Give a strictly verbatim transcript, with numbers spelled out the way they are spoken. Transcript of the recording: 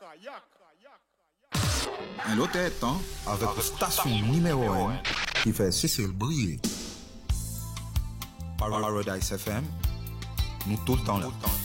Un autre temps avec la station numéro un qui fait Cécile briller. Paradise F M, nous tout le temps là.